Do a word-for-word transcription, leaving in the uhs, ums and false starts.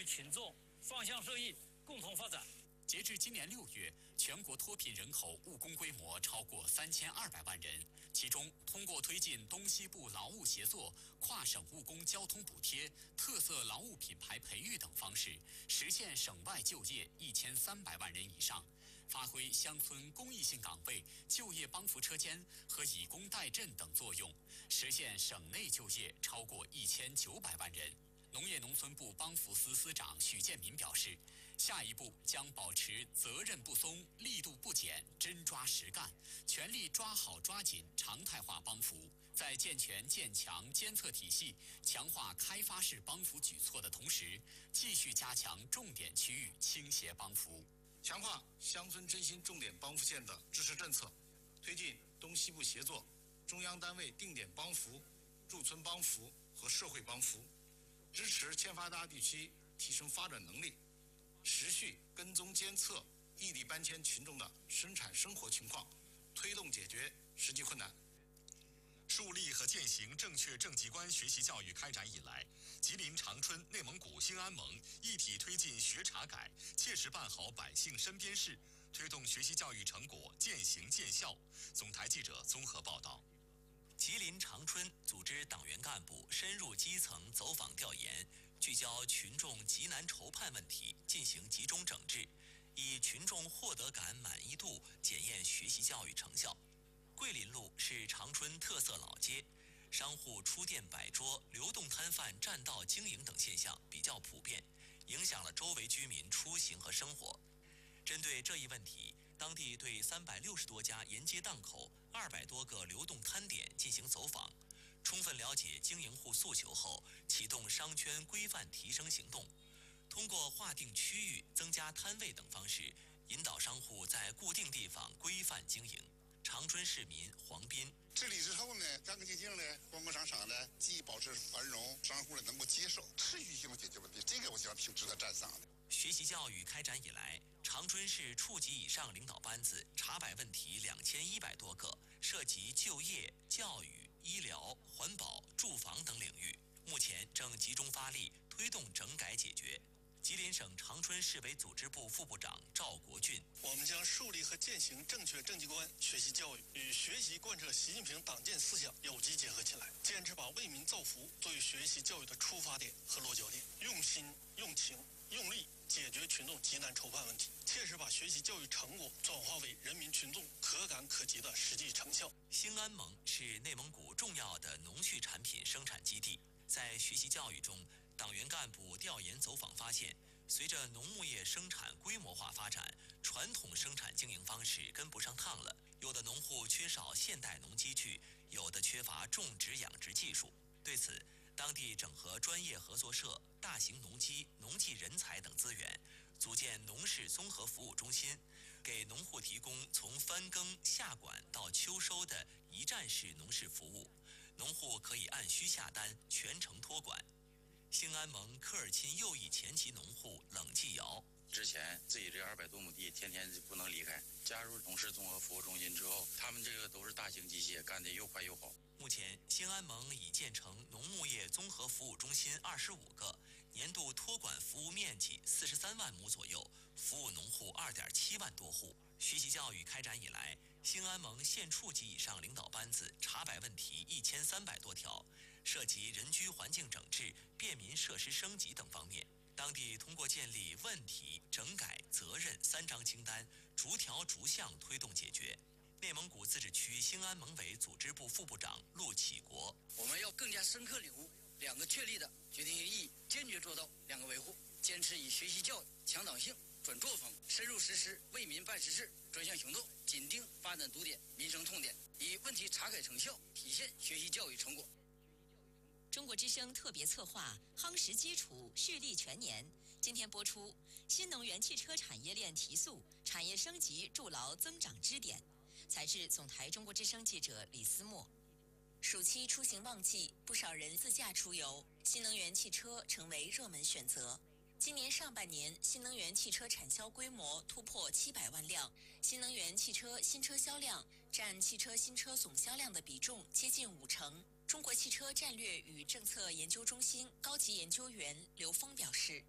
与群众双向受益，共同发展。 截至今年六月，全国脱贫人口务工规模超过三千二百万人，其中通过推进东西部劳务协作、跨省务工交通补贴、特色劳务品牌培育等方式，实现省外就业一千三百万人以上，发挥乡村公益性岗位、就业帮扶车间和以工代赈等作用，实现省内就业超过一千九百万人。农业农村部帮扶司司长许建民表示，下一步将保持责任不松、力度不减、真抓实干，全力抓好抓紧常态化帮扶，在健全建强监测体系、强化开发式帮扶举措的同时，继续加强重点区域倾斜帮扶， 强化乡村振兴重点帮扶县的支持政策，推进东西部协作、中央单位定点帮扶、驻村帮扶和社会帮扶。支持欠发达地区提升发展能力，持续跟踪监测异地搬迁群众的生产生活情况，推动解决实际困难。 树立和践行正确正极观学习教育开展以来，吉林长春、内蒙古兴安盟一体推进学查改，切实办好百姓身边事，推动学习教育成果渐行渐效。总台记者综合报道。 吉林长春组织党员干部深入基层走访调研，聚焦群众急难愁盼问题，进行集中整治，以群众获得感满意度检验学习教育成效。桂林路是长春特色老街，商户出店摆桌、流动摊贩占道经营等现象比较普遍，影响了周围居民出行和生活。针对这一问题，当地对三百六十多家沿街档口、二百多个流动摊点进行走访，充分了解经营户诉求后，启动商圈规范提升行动，通过划定区域、增加摊位等方式，引导商户在固定地方规范经营。长春市民黄斌： 治理之后呢，干干净净的、光光闪闪的，既保持繁荣，商户呢能够接受，持续性的解决问题，这个我想挺值得赞赏的。 学习教育开展以来，长春市处级以上领导班子查摆问题两千一百多个，涉及就业、教育、医疗、环保、住房等领域，目前正集中发力推动整改解决。吉林省长春市委组织部副部长赵国俊： 我们将树立和践行正确正极观学习教育，与学习贯彻习近平党建思想有机结合起来，坚持把为民造福作为学习教育的出发点和落脚点，用心、用情、用力解决群众急难愁盼问题，切实把学习教育成果转化为人民群众可感可及的实际成效。 兴安盟是内蒙古重要的农畜产品生产基地，在学习教育中，党员干部调研走访发现，随着农牧业生产规模化发展，传统生产经营方式跟不上趟了，有的农户缺少现代农机具，有的缺乏种植养殖技术。对此，当地整合专业合作社、大型农机、农技人才等资源，组建农事综合服务中心，给农户提供从翻耕、下管到秋收的一站式农事服务，农户可以按需下单，全程托管。兴安盟科尔沁右翼前旗农户冷继尧： 之前自己这二百多亩地，天天不能离开。加入农事综合服务中心之后，他们这个都是大型机械，干得又快又好。 目前，兴安盟已建成农牧业综合服务中心二十五个，年度托管服务面积四十三万亩左右，服务农户二点七万多户。学习教育开展以来，兴安盟县处级以上领导班子查摆问题一千三百多条，涉及人居环境整治、便民设施升级等方面。当地通过建立问题、整改、责任三张清单，逐条逐项推动解决。内蒙古自治区兴安盟委组织部副部长陆启国： 我们要更加深刻领悟两个确立的决定性意义，坚决做到两个维护，坚持以学习教育强党性、准作风，深入实施为民办实事专项行动，紧盯发展堵点、民生痛点，以问题查改成效体现学习教育成果。 中国之声特别策划夯实基础，蓄力全年。今天播出新能源汽车产业链提速，产业升级筑牢增长支点。采自总台中国之声记者李思墨。暑期出行旺季，不少人自驾出游，新能源汽车成为热门选择。今年上半年，新能源汽车产销规模突破七百万辆，新能源汽车新车销量占汽车新车总销量的比重接近五成。中国汽车战略与政策研究中心高级研究员刘峰表示，